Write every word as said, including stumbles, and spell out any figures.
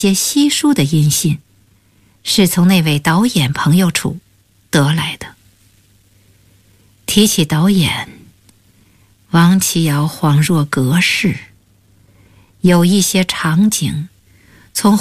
些稀疏的音信，是从那位导演朋友处得来的。提起导演，王琦瑶恍若隔世，有一些场景从